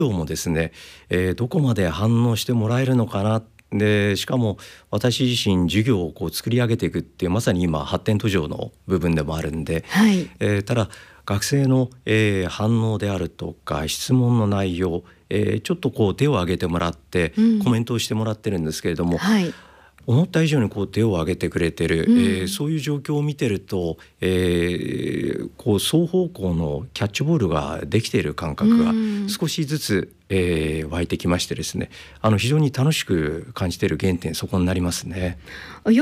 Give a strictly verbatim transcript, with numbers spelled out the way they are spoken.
どうもですね、えーどこまで反応してもらえるのかな。でしかも私自身授業をこう作り上げていくっていうまさに今発展途上の部分でもあるんで、 はい。 えーただ学生の、えー反応であるとか質問の内容、えーちょっとこう手を挙げてもらってうん。 コメントをしてもらってるんですけれども、 はい。 思った以上にこう手を挙げてくれてる、 うん。 えーそういう状況を見てると、えーこう双方向のキャッチボールができている感う覚がん。 少しずつ、えー湧いてきましてですね、あの非常に楽しく感じている原点そこになりますね。 よ